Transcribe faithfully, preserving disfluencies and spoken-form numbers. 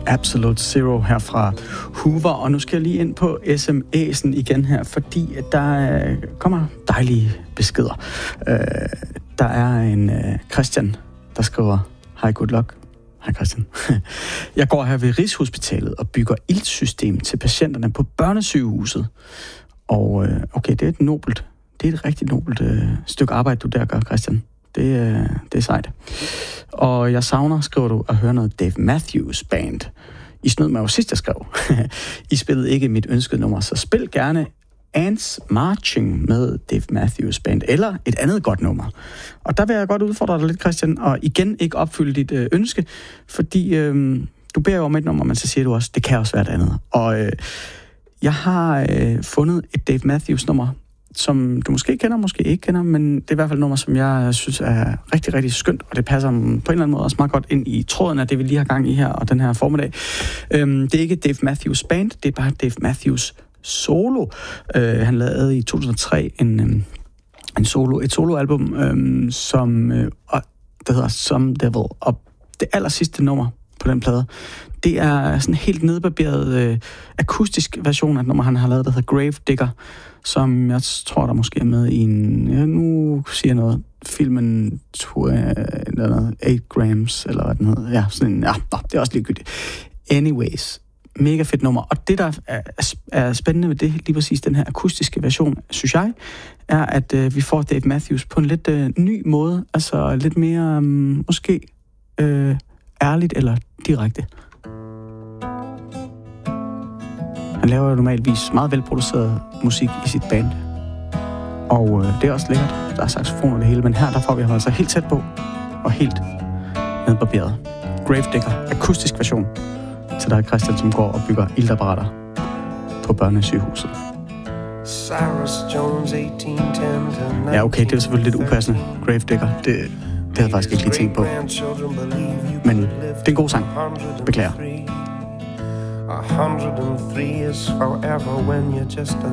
Absolute Zero her fra Hoover, og nu skal jeg lige ind på S M S'en igen her, fordi der kommer dejlige beskeder. Der er en Christian, der skriver: Hej, good luck. Hej Christian. Jeg går her ved Rigshospitalet og bygger iltsystem til patienterne på børnesygehuset. Og okay, det er et nobelt, det er et rigtig nobelt stykke arbejde, du der gør, Christian. Det, det er sejt. Og jeg savner, skriver du, at høre noget Dave Matthews Band. I snød mig jo sidst, jeg skrev. I spillede ikke mit ønskede nummer, så spil gerne Ants Marching med Dave Matthews Band, eller et andet godt nummer. Og der vil jeg godt udfordre dig lidt, Christian, og igen ikke opfylde dit øh, ønske, fordi øh, du beder jo om et nummer, men så siger du også, det kan også være et andet. Og øh, jeg har øh, fundet et Dave Matthews nummer, som du måske kender, måske ikke kender, men det er i hvert fald et nummer, som jeg synes er rigtig, rigtig skønt, og det passer på en eller anden måde også meget godt ind i tråden af det, vi lige har gang i her, og den her formiddag. Øhm, det er ikke Dave Matthews Band, det er bare Dave Matthews solo. Øh, han lavede i to tusind og tre en, øhm, en solo, et soloalbum, øhm, som øh, der hedder Some Devil, og det aller sidste nummer på den plade, det er sådan en helt nedbarberet øh, akustisk version af et nummer, han har lavet, der hedder Grave Digger, som jeg tror, der måske er med i en, ja, nu siger jeg noget, filmen eller otte grams, eller hvad den hedder. Ja, sådan en, ja, det er også ligegyldigt. Anyways, mega fedt nummer. Og det, der er, er spændende ved det, lige præcis den her akustiske version, synes jeg, er, at øh, vi får Dave Matthews på en lidt øh, ny måde, altså lidt mere, øh, måske, øh, ærligt eller direkte. Han laver jo normalvis meget velproduceret musik i sit band. Og øh, det er også lækkert. Der er saxofon og det hele, men her der får vi altså helt tæt på og helt nedbarberet. Gravedigger, akustisk version til dig, Christian, som går og bygger iltapparater på børnesygehuset. Ja, okay, det er selvfølgelig lidt upassende. Gravedigger, det, det havde jeg faktisk ikke lige tænkt på. Men det er en god sang. Beklager. A hundred and three is forever when you're just a